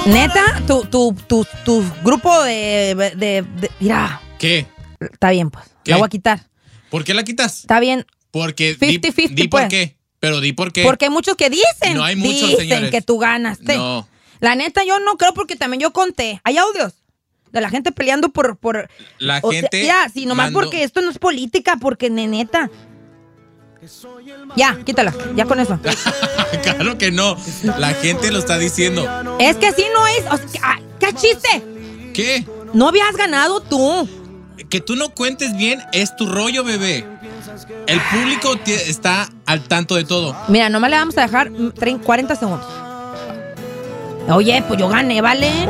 Neta, tu grupo de mira. ¿Qué? Está bien, pues. ¿Qué? La voy a quitar. ¿Por qué la quitas? Está bien. Porque 50-50, di pues. por qué. Pero di por qué. Porque hay muchos que dicen. No hay muchos, dicen señores. que tú ganaste. No. La neta, yo no creo porque también yo conté. Hay audios de la gente peleando por La o gente. sea, sí, nomás mandó- porque esto no es política, porque neta. Ya, quítala. Ya con eso. Claro que no. La gente lo está diciendo. Es que así no es. O sea, ¿qué chiste? ¿Qué? No habías ganado tú. Que tú no cuentes bien es tu rollo, bebé. El público está al tanto de todo. Mira, nomás le vamos a dejar 40 segundos. Oye, pues yo gané, ¿vale?